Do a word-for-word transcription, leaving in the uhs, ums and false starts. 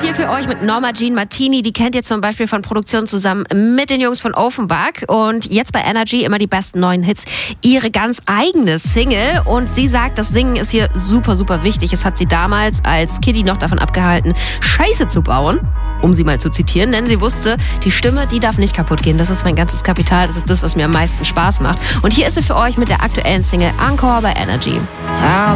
hier für euch mit Norma Jean Martini. Die kennt ihr zum Beispiel von Produktionen zusammen mit den Jungs von Offenbach. Und jetzt bei Energy immer die besten neuen Hits. Ihre ganz eigene Single. Und sie sagt, das Singen ist hier super, super wichtig. Es hat sie damals als Kiddie noch davon abgehalten, Scheiße zu bauen. Um sie mal zu zitieren. Denn sie wusste, die Stimme, die darf nicht kaputt gehen. Das ist mein ganzes Kapital. Das ist das, was mir am meisten Spaß macht. Und hier ist sie für euch mit der aktuellen Single Encore bei Energy. I'll